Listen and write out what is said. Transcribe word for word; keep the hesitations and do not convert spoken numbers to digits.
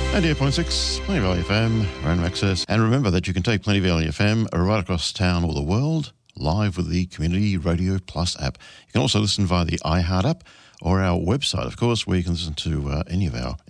ninety-eight point six, Plenty Valley F M, random access. And remember that you can take Plenty Valley F M right across town or the world, live with the Community Radio Plus app. You can also listen via the iHeart app or our website, of course, where you can listen to uh, any of our